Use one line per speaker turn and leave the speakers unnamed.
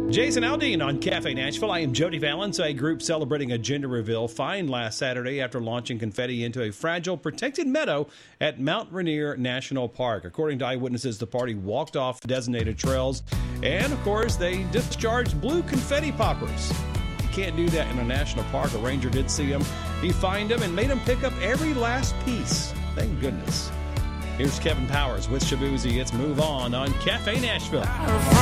Jason Aldean on Cafe Nashville. I am Jody Valance. A group celebrating a gender reveal fined last Saturday after launching confetti into a fragile protected meadow at Mount Rainier National Park. According to eyewitnesses, the party walked off designated trails, and of course, they discharged blue confetti poppers. You can't do that in a national park. A ranger did see him. He fined him and made him pick up every last piece. Thank goodness. Here's Kevin Powers with Shabuzi. It's Move On Cafe Nashville.